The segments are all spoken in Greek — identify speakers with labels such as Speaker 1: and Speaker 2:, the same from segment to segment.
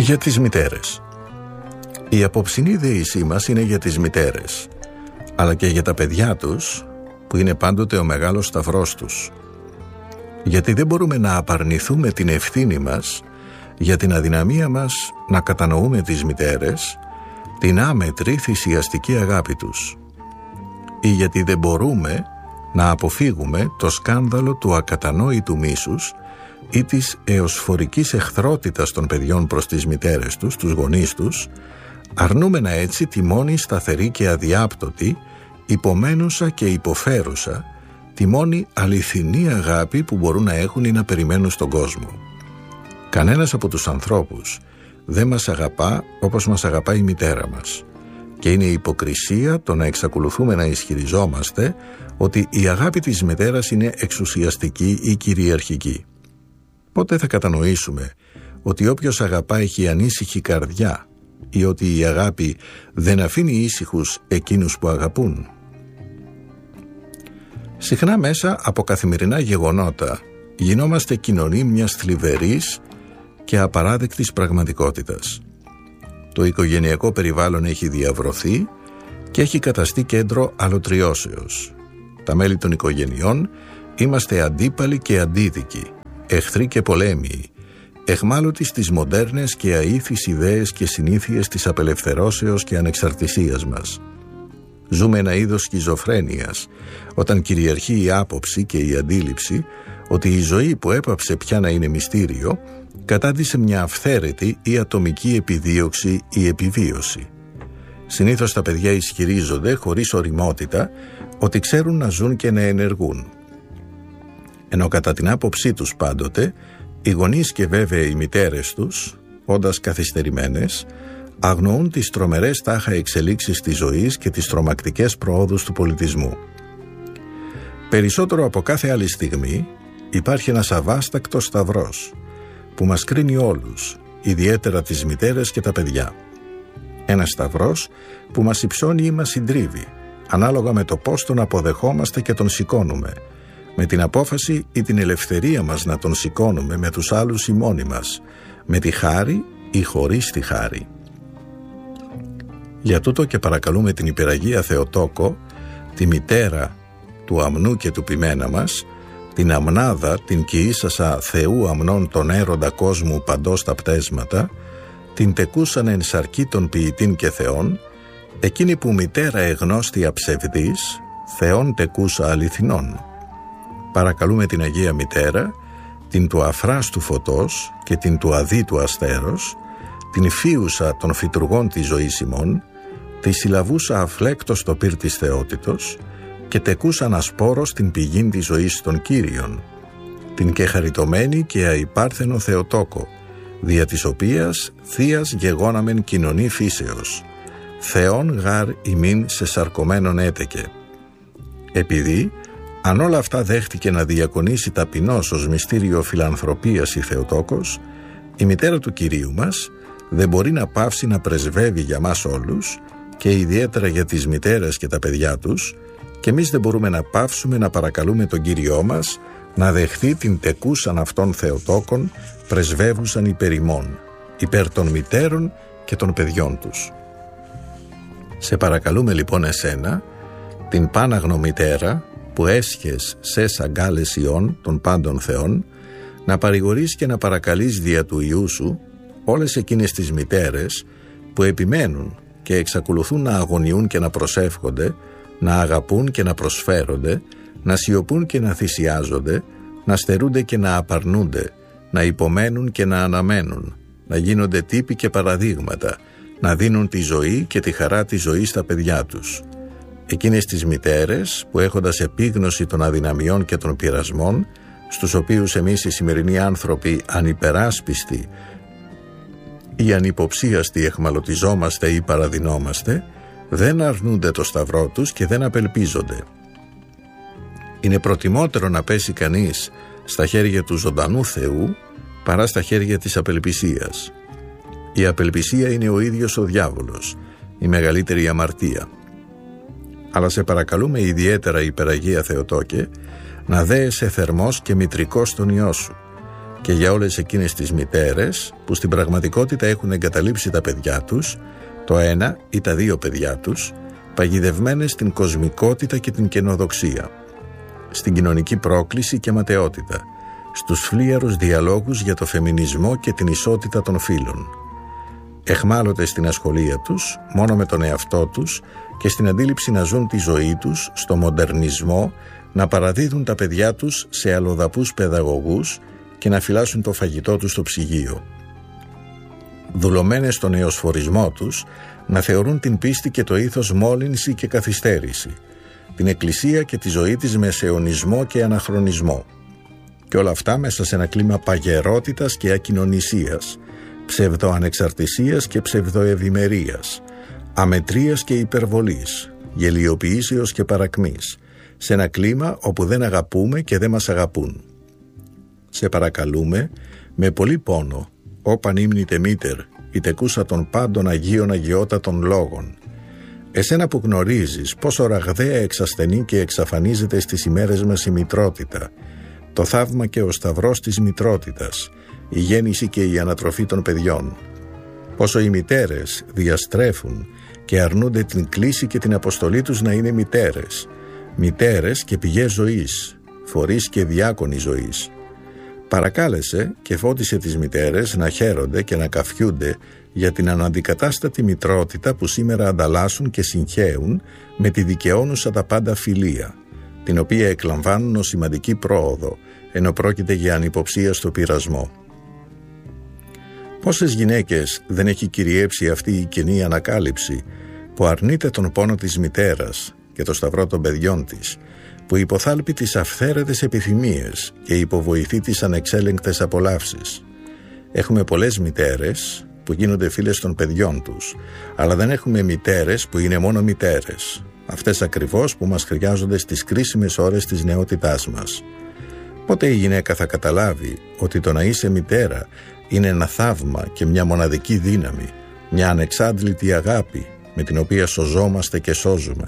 Speaker 1: Για τις μητέρες. Η απόψινή δεήσή μας είναι για τις μητέρες, αλλά και για τα παιδιά τους, που είναι πάντοτε ο μεγάλος σταυρός τους. Γιατί δεν μπορούμε να απαρνηθούμε την ευθύνη μας για την αδυναμία μας να κατανοούμε τις μητέρες, την άμετρη θυσιαστική αγάπη τους. Ή γιατί δεν μπορούμε να αποφύγουμε το σκάνδαλο του ακατανόητου μίσους ή της εωσφορικής εχθρότητας των παιδιών προς τις μητέρες τους, τους γονείς τους, αρνούμενα έτσι τη μόνη σταθερή και αδιάπτωτη, υπομένουσα και υποφέρουσα, τη μόνη αληθινή αγάπη που μπορούν να έχουν ή να περιμένουν στον κόσμο. Κανένας από τους ανθρώπους δεν μας αγαπά όπως μας αγαπάει η μητέρα μας, και είναι υποκρισία το να εξακολουθούμε να ισχυριζόμαστε ότι η αγάπη της μητέρας είναι εξουσιαστική ή κυριαρχική. Πότε θα κατανοήσουμε ότι όποιος αγαπά έχει ανήσυχη καρδιά, ή ότι η αγάπη δεν αφήνει ήσυχους εκείνους που αγαπούν? Συχνά μέσα από καθημερινά γεγονότα γινόμαστε κοινωνοί μιας θλιβερής και απαράδεκτης πραγματικότητας. Το οικογενειακό περιβάλλον έχει διαβρωθεί και έχει καταστεί κέντρο αλωτριώσεως. Τα μέλη των οικογενειών είμαστε αντίπαλοι και αντίδικοι, εχθροί και πολέμιοι, εχμάλωτοι στις μοντέρνες και αήθεις ιδέες και συνήθειες της απελευθερώσεως και ανεξαρτησίας μας. Ζούμε ένα είδος σχιζοφρένειας, όταν κυριαρχεί η άποψη και η αντίληψη ότι η ζωή που έπαψε πια να είναι μυστήριο κατάντησε μια αυθαίρετη ή ατομική επιδίωξη ή επιβίωση. Συνήθως τα παιδιά ισχυρίζονται χωρίς ωριμότητα ότι ξέρουν να ζουν και να ενεργούν. Ενώ κατά την άποψή τους πάντοτε, οι γονείς και βέβαια οι μητέρες τους, όντας καθυστερημένες, αγνοούν τις τρομερές τάχα εξελίξεις της ζωής και τις τρομακτικές προόδους του πολιτισμού. Περισσότερο από κάθε άλλη στιγμή υπάρχει ένας αβάστακτος σταυρός που μας κρίνει όλους, ιδιαίτερα τις μητέρες και τα παιδιά. Ένας σταυρός που μας υψώνει ή μας συντρίβει, ανάλογα με το πώς τον αποδεχόμαστε και τον σηκώνουμε, με την απόφαση ή την ελευθερία μας να τον σηκώνουμε με τους άλλους ή μόνοι μας, με τη χάρη ή χωρίς τη χάρη. Για τούτο και παρακαλούμε την Υπεραγία Θεοτόκο, τη μητέρα του αμνού και του ποιμένα μας, την αμνάδα, την κοιήσασα Θεού αμνών τον έρωτα κόσμου παντός τα πτέσματα, την τεκούσαν εν σαρκή των ποιητήν και θεών, εκείνη που μητέρα εγνώστια ψευδής, Θεών τεκούσα αληθινών. Παρακαλούμε την Αγία Μητέρα, την του αφράστου φωτός και την του αδίτου αστέρος, την φίουσα των φυτουργών της ζωής ημών, τη συλλαβούσα αφλέκτος το πύρ της θεότητος και τεκούσαν ασπόρος την πηγήν της ζωής των Κύριων, την και χαριτωμένη και αϊπάρθενο Θεοτόκο, δια της οποίας θείας γεγόναμεν κοινωνή φύσεως, Θεόν γάρ ημίν σε σαρκωμένον έτεκε. Επειδή, αν όλα αυτά δέχτηκε να διακονήσει ταπεινώς ως μυστήριο φιλανθρωπίας η Θεοτόκος, η μητέρα του Κυρίου μας δεν μπορεί να πάυσει να πρεσβεύει για μας όλους και ιδιαίτερα για τις μητέρες και τα παιδιά τους, και εμείς δεν μπορούμε να πάυσουμε να παρακαλούμε τον Κύριό μας να δεχθεί την τεκούσαν αυτών Θεοτόκων πρεσβεύουσαν υπέρ ημών, υπέρ των μητέρων και των παιδιών τους. Σε παρακαλούμε λοιπόν εσένα, την πάναγνο μητέρα που έσχες σες αγκάλες ιών των πάντων θεών, να παρηγορείς και να παρακαλείς δια του Υιού σου όλες εκείνες τις μητέρες που επιμένουν και εξακολουθούν να αγωνιούν και να προσεύχονται, να αγαπούν και να προσφέρονται, να σιωπούν και να θυσιάζονται, να στερούνται και να απαρνούνται, να υπομένουν και να αναμένουν, να γίνονται τύποι και παραδείγματα, να δίνουν τη ζωή και τη χαρά της ζωής στα παιδιά τους. Εκείνες τις μητέρες που έχοντας επίγνωση των αδυναμιών και των πειρασμών, στους οποίους εμείς οι σημερινοί άνθρωποι ανυπεράσπιστοι ή ανυποψίαστοι εχμαλωτιζόμαστε ή παραδεινόμαστε, δεν αρνούνται το σταυρό τους και δεν απελπίζονται. Είναι προτιμότερο να πέσει κανείς στα χέρια του ζωντανού Θεού παρά στα χέρια της απελπισίας. Η απελπισία είναι ο ίδιος ο διάβολος, η μεγαλύτερη αμαρτία. Αλλά σε παρακαλούμε ιδιαίτερα, Υπεραγία Θεοτόκε, να δέεσαι θερμός και μητρικός τον Υιό σου, και για όλες εκείνες τις μητέρες που στην πραγματικότητα έχουν εγκαταλείψει τα παιδιά τους, το ένα ή τα δύο παιδιά τους, παγιδευμένες στην κοσμικότητα και την καινοδοξία, στην κοινωνική πρόκληση και ματαιότητα, στους φλίαρους διαλόγους για το φεμινισμό και την ισότητα των φύλων. Εχμάλωτες στην ασχολία τους, μόνο με τον εαυτό τους και στην αντίληψη να ζουν τη ζωή τους στο μοντερνισμό, να παραδίδουν τα παιδιά τους σε αλλοδαπούς παιδαγωγούς και να φυλάσσουν το φαγητό τους στο ψυγείο. Δουλωμένες στον εωσφορισμό τους, να θεωρούν την πίστη και το ήθος μόλυνση και καθυστέρηση, την εκκλησία και τη ζωή της με αιωνισμό και αναχρονισμό. Και όλα αυτά μέσα σε ένα κλίμα παγερότητας και ακοινωνισίας, ψευδοανεξαρτησίας και ψευδοευημερίας, αμετρίας και υπερβολής, γελιοποιήσεως και παρακμής, σε ένα κλίμα όπου δεν αγαπούμε και δεν μας αγαπούν. Σε παρακαλούμε, με πολύ πόνο, όπαν ύμνητε μήτερ, η τεκούσα των πάντων Αγίων Αγιότατων λόγων. Εσένα που γνωρίζεις πόσο ραγδαία εξασθενεί και εξαφανίζεται στις ημέρες μας η μητρότητα, το θαύμα και ο σταυρός της μητρότητας, η γέννηση και η ανατροφή των παιδιών. Πόσο οι μητέρες διαστρέφουν και αρνούνται την κλίση και την αποστολή τους να είναι μητέρες, μητέρες και πηγές ζωής, φορείς και διάκονοι ζωής. Παρακάλεσε και φώτισε τις μητέρες να χαίρονται και να καφιούνται για την αναντικατάστατη μητρότητα που σήμερα ανταλλάσσουν και συγχέουν με τη δικαιώνουσα τα πάντα φιλία, την οποία εκλαμβάνουν ως σημαντική πρόοδο, ενώ πρόκειται για ανυποψία στο πειρασμό. Πόσες γυναίκες δεν έχει κυριέψει αυτή η κοινή ανακάλυψη που αρνείται τον πόνο της μητέρας και το σταυρό των παιδιών της, που υποθάλπει τις αυθαίρετες επιθυμίες και υποβοηθεί τις ανεξέλεγκτες απολαύσεις. Έχουμε πολλές μητέρες που γίνονται φίλες των παιδιών τους, αλλά δεν έχουμε μητέρες που είναι μόνο μητέρες, αυτές ακριβώς που μας χρειάζονται στις κρίσιμες ώρες της νεότητάς μας. Πότε η γυναίκα θα καταλάβει ότι το να είσαι μητέρα είναι ένα θαύμα και μια μοναδική δύναμη, μια ανεξάντλητη αγάπη με την οποία σωζόμαστε και σώζουμε.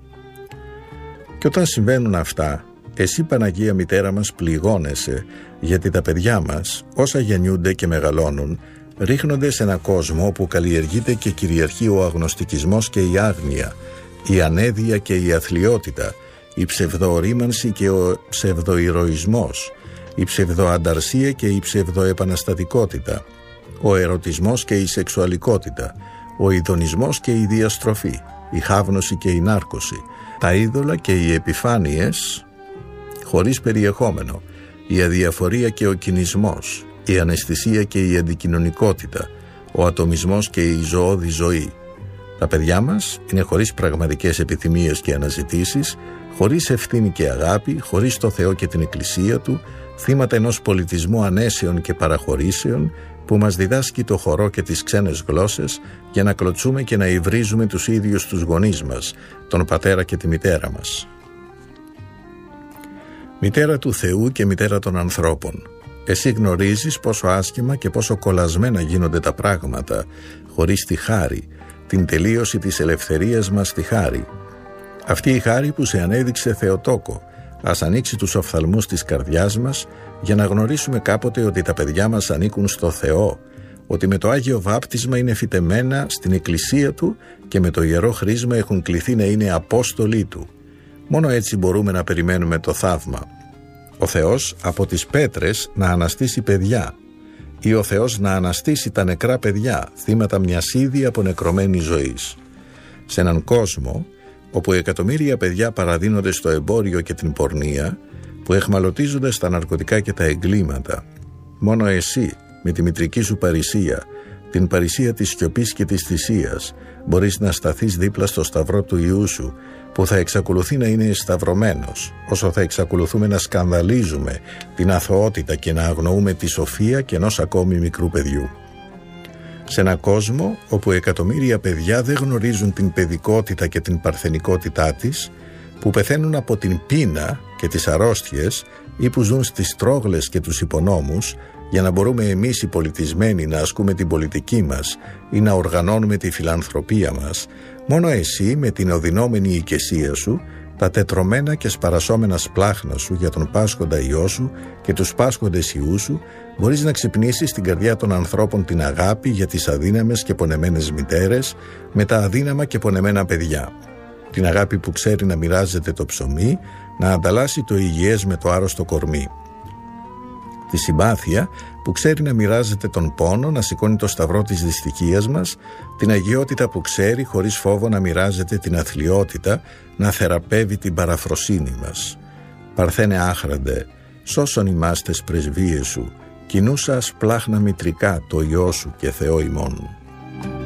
Speaker 1: Και όταν συμβαίνουν αυτά, εσύ Παναγία Μητέρα μας πληγώνεσαι, γιατί τα παιδιά μας, όσα γεννιούνται και μεγαλώνουν, ρίχνονται σε ένα κόσμο όπου καλλιεργείται και κυριαρχεί ο αγνωστικισμός και η άγνοια, η ανέδεια και η αθλιότητα, η ψευδοορίμανση και ο ψευδοηρωισμός, η ψευδοανταρσία και η ψευδοεπαναστατικότητα, ο ερωτισμός και η σεξουαλικότητα, ο ειδονισμός και η διαστροφή, η χάβνωση και η νάρκωση, τα είδωλα και οι επιφάνειες χωρίς περιεχόμενο, η αδιαφορία και ο κινησμός, η αναισθησία και η αντικοινωνικότητα, ο ατομισμός και η ζωώδη ζωή. Τα παιδιά μας είναι χωρίς πραγματικές επιθυμίες και αναζητήσεις, χωρίς ευθύνη και αγάπη, χωρίς το Θεό και την Εκκλησία Του, θύματα ενός πολιτισμού ανέσεων και παραχωρήσεων που μας διδάσκει το χορό και τις ξένες γλώσσες για να κλωτσούμε και να υβρίζουμε τους ίδιους τους γονείς μας, τον πατέρα και τη μητέρα μας. Μητέρα του Θεού και μητέρα των ανθρώπων, εσύ γνωρίζεις πόσο άσχημα και πόσο κολλασμένα γίνονται τα πράγματα χωρίς τη χάρη, την τελείωση της ελευθερίας μας στη χάρη. Αυτή η χάρη που σε ανέδειξε Θεοτόκο, ας ανοίξει τους οφθαλμούς της καρδιάς μας για να γνωρίσουμε κάποτε ότι τα παιδιά μας ανήκουν στο Θεό, ότι με το Άγιο Βάπτισμα είναι φυτεμένα στην Εκκλησία Του και με το Ιερό Χρίσμα έχουν κληθεί να είναι Απόστολοι Του. Μόνο έτσι μπορούμε να περιμένουμε το θαύμα. Ο Θεός από τις πέτρες να αναστήσει παιδιά, ή ο Θεός να αναστήσει τα νεκρά παιδιά, θύματα μιας ήδη απονεκρωμένης ζωής. Σε έναν κόσμο όπου εκατομμύρια παιδιά παραδίνονται στο εμπόριο και την πορνεία, που εχμαλωτίζονται στα ναρκωτικά και τα εγκλήματα, μόνο εσύ με τη μητρική σου παρησία, την παρησία της σιωπής και της θυσίας, μπορείς να σταθείς δίπλα στο σταυρό του Υιού σου, που θα εξακολουθεί να είναι σταυρωμένος, όσο θα εξακολουθούμε να σκανδαλίζουμε την αθωότητα και να αγνοούμε τη σοφία και ενός ακόμη μικρού παιδιού. Σε έναν κόσμο όπου εκατομμύρια παιδιά δεν γνωρίζουν την παιδικότητα και την παρθενικότητά της, που πεθαίνουν από την πείνα και τις αρρώστιες ή που ζουν στις τρόγλες και τους υπονόμους, για να μπορούμε εμείς οι πολιτισμένοι να ασκούμε την πολιτική μας ή να οργανώνουμε τη φιλανθρωπία μας, μόνο εσύ με την οδυνόμενη οικεσία σου τα τετρωμένα και σπαρασσόμενα σπλάχνα σου για τον πάσχοντα Υιό σου και τους πάσχοντες Υιούς σου, μπορείς να ξυπνήσεις στην καρδιά των ανθρώπων την αγάπη για τις αδύναμες και πονεμένες μητέρες με τα αδύναμα και πονεμένα παιδιά. Την αγάπη που ξέρει να μοιράζεται το ψωμί, να ανταλλάσσει το υγιές με το άρρωστο κορμί. Τη συμπάθεια που ξέρει να μοιράζεται τον πόνο, να σηκώνει το σταυρό της δυστυχίας μας, την αγιότητα που ξέρει χωρίς φόβο να μοιράζεται την αθλιότητα, να θεραπεύει την παραφροσύνη μας. Παρθένε άχραντε, σώσον ημάστες πρεσβείες σου, κοινούσα σπλάχνα μητρικά το Υιό σου και Θεό ημών.